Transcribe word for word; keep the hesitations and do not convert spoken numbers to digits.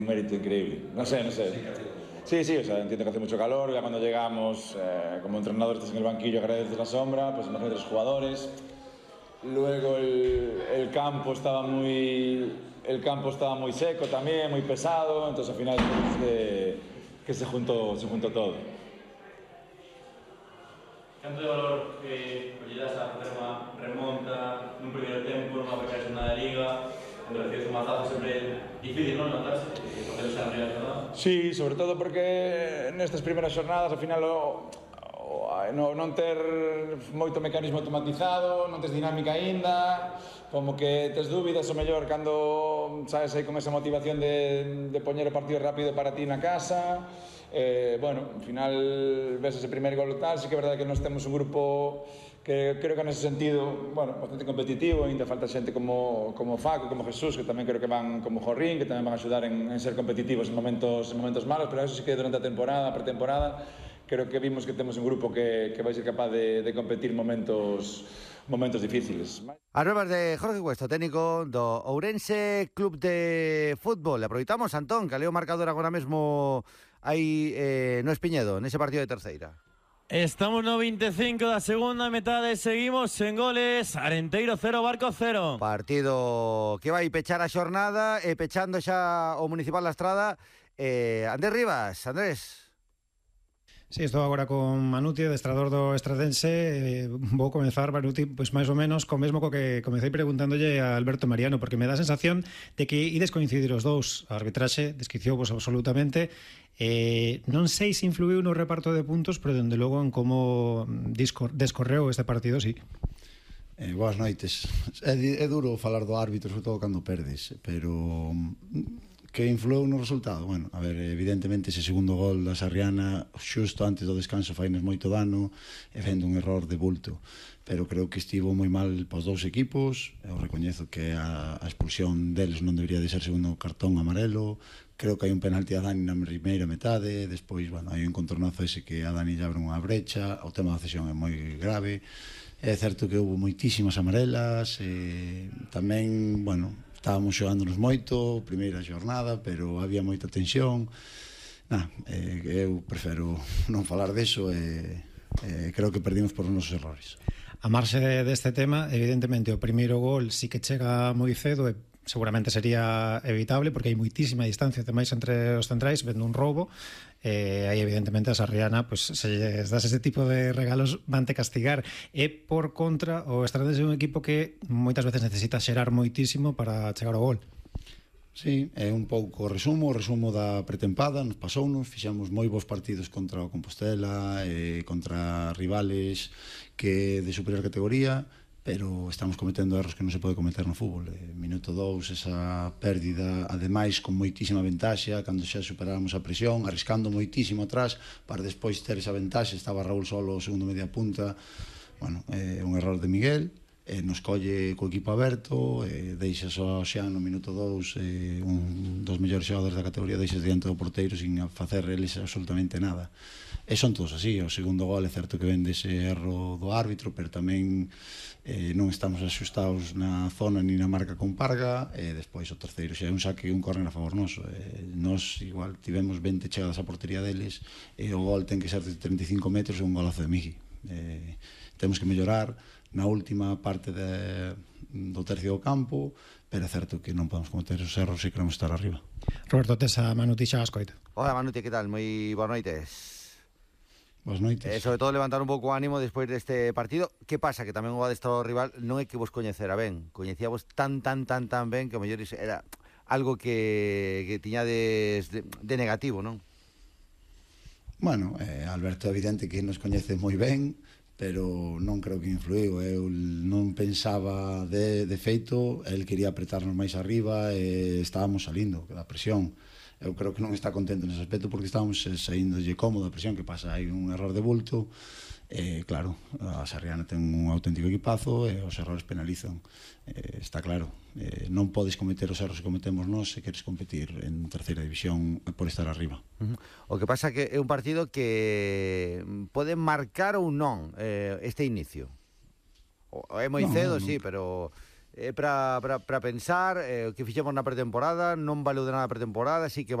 Un mérito increíble. No sé, no sé. Sí, sí, o sea, entiendo que hace mucho calor, ya cuando llegamos, eh, como entrenador estás en el banquillo, agradeces la sombra, pues imagínate los jugadores. Luego el, el campo estaba muy el campo estaba muy seco también, muy pesado, entonces al final pues, que, que se juntó se juntó todo. Canto de valor que ollidas a facer unha remonta nun primeiro tempo, nunha primeira jornada de Liga, cando recibes un mazazo sempre difícil, non, notarse, e facer esa realidad, non? Sí, sobre todo porque nestas primeiras xornadas ao final o, o, no, non ter moito mecanismo automatizado, non tes dinámica aínda, como que tes dúbidas o mellor cando sabes aí con esa motivación de, de poñer o partido rápido para ti na casa. Eh, bueno, ao final ves ese primer gol tal, sí que é verdade que nós temos un grupo que creo que nese sentido, bueno, bastante competitivo, ainda falta xente como, como Faco, como Jesús, que tamén creo que van como Jorrín, que tamén van a axudar en, en ser competitivos en momentos, en momentos malos, pero eso sí que durante a temporada, a pretemporada, creo que vimos que temos un grupo que, que vai ser capaz de, de competir momentos momentos difíciles. As novas de Jorge Cuesto, técnico do Ourense Club de Fútbol. Aproveitamos, Antón, que leo o marcador agora mesmo aí eh, no Espiñedo, nese partido de terceira. Estamos no vinte e cinco da segunda metade, seguimos en goles. Arenteiro cero, Barco cero. Partido que vai pechar a xornada e pechando xa o Municipal da Estrada. eh, Andrés Rivas, Andrés. Sí, estou agora con Manuti, adestrador do Estradense. eh, Vou comezar, Manuti, pois máis ou menos co mesmo co que comecei preguntándolle a Alberto Mariano, porque me dá a sensación de que ides coincidir os dous. A arbitraxe desquiciou-vos absolutamente. eh, Non sei se influiu no reparto de puntos, pero dende logo en como discor- descorreu este partido, sí. Eh, boas noites. É, é duro falar do árbitro, sobre todo cando perdes, pero que influeu no resultado? Bueno, a ver, evidentemente ese segundo gol da Sarriana xusto antes do descanso faines moito dano e vendo un error de bulto, pero creo que estivo moi mal pos dous equipos. Eu recoñezo que a, a expulsión deles non debería de ser segundo cartón amarelo. Creo que hai un penalti a Dani na primeira metade, despois, bueno, hai un contornazo ese que a Dani lle abre unha brecha. O tema da cesión é moi grave. É certo que houve moitísimas amarelas, e tamén, bueno, estábamos xogándonos moito, primeira xornada, pero había moita tensión. Nah, eh, eu prefiro non falar deso, e eh, creo que perdimos por os nosos errores. A marxe deste tema, evidentemente o primeiro gol sí que chega moi cedo e seguramente sería evitable porque hai moitísima distancia ademais entre os centrais, vendo un roubo. E aí evidentemente a Sarriana, pues, se lles das ese tipo de regalos vante castigar. E por contra, o Estradense é un equipo que moitas veces necesita xerar moitísimo para chegar ao gol. Sí, é un pouco o resumo, o resumo da pretempada, nos pasounos, fixamos moi bons partidos contra o Compostela, eh, contra rivales que de superior categoría, pero estamos cometendo erros que non se pode cometer no fútbol. Eh, minuto dous, esa pérdida, ademais con moitísima ventaxa, cando xa superáramos a presión, arriscando moitísimo atrás, para despois ter esa ventaxa, estaba Raúl solo o segundo media punta. Bueno, é eh, un error de Miguel, eh, nos colle co equipo aberto, eh, deixa só xa no minuto dous, eh, un dos mellores xogadores da categoría, deixas diante do porteiro sin facer eles absolutamente nada. E son todos así. O segundo gol é certo que ven dese erro do árbitro, pero tamén eh, non estamos axustados na zona ni na marca con Parga, e despois o terceiro xa é un saque e un córner a favor noso. Eh, nos igual tivemos vinte chegadas á portería deles, e o gol ten que ser de treinta e cinco metros e un golazo de Migi. Eh, temos que mellorar na última parte de, do tercio do campo, pero é certo que non podemos cometer os erros se queremos estar arriba. Roberto Tesa, Manuti, xa ascoita. Hola, Manuti, que tal? Moi boas noites. Boas noites. Eh, sobre todo levantar un pouco o ánimo despois deste partido. Que pasa? Que tamén o adestrador rival non é que vos coñecera ben, coñecíavos tan, tan, tan, tan ben que o mellor era algo que, que tiñades de, de negativo, non? Bueno, eh, Alberto é evidente que nos coñece moi ben, pero non creo que influiu. Eu non pensaba de, de feito, el quería apretarnos máis arriba e estábamos salindo da presión. Eu creo que non está contento nese aspecto porque estábamos saíndolle cómodo a presión que pasa. Hai un error de bulto, e claro, a Sarriana ten un auténtico equipazo e os errores penalizan. Eh, está claro, eh, non podes cometer os erros que cometemos nós se queres competir en terceira división por estar arriba. Uh-huh. O que pasa que é un partido que pode marcar ou non eh, este inicio. O, é moi no, cedo, no, sí, pero eh, para, para, para pensar, eh, o que fixemos na pretemporada, non valeu de nada a pretemporada, así que